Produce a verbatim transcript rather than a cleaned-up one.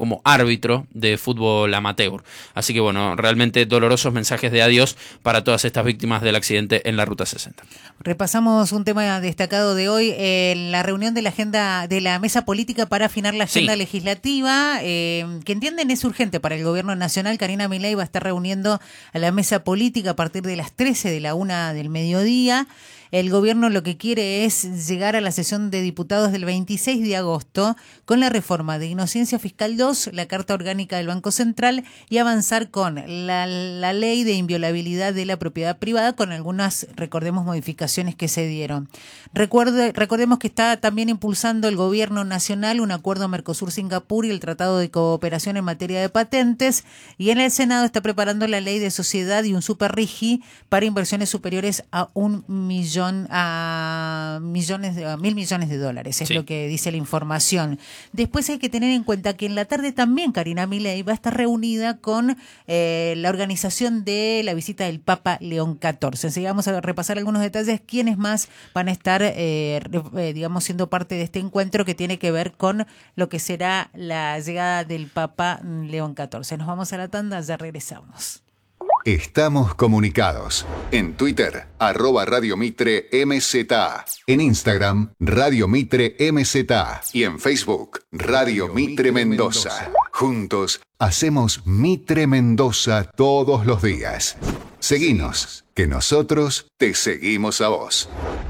como árbitro de fútbol amateur. Así que bueno, realmente dolorosos mensajes de adiós para todas estas víctimas del accidente en la Ruta sesenta. Repasamos un tema destacado de hoy en la reunión de la agenda de la mesa política para afinar la agenda sí. legislativa, eh, que entienden es urgente para el gobierno nacional. Karina Milei va a estar reuniendo a la mesa política a partir de las trece de la una del mediodía. El gobierno lo que quiere es llegar a la sesión de diputados del veintiséis de agosto con la reforma de Inocencia Fiscal dos, la Carta Orgánica del Banco Central y avanzar con la, la ley de inviolabilidad de la propiedad privada con algunas, recordemos, modificaciones que se dieron. Recuerde, recordemos que está también impulsando el gobierno nacional un acuerdo Mercosur-Singapur y el Tratado de Cooperación en materia de patentes, y en el Senado está preparando la ley de sociedad y un super RIGI para inversiones superiores a un millón a millones de, a mil millones de dólares, es sí. lo que dice la información. Después hay que tener en cuenta que en la tarde también Karina Milei va a estar reunida con eh, la organización de la visita del Papa León catorce. Enseguida vamos a repasar algunos detalles, quiénes más van a estar, eh, eh, digamos, siendo parte de este encuentro que tiene que ver con lo que será la llegada del Papa León catorce. Nos vamos a la tanda, ya regresamos. Estamos comunicados. En Twitter, arroba Radio Mitre M Z A. En Instagram, Radio Mitre M Z A. Y en Facebook, Radio Mitre Mendoza. Juntos, hacemos Mitre Mendoza todos los días. Seguinos, que nosotros te seguimos a vos.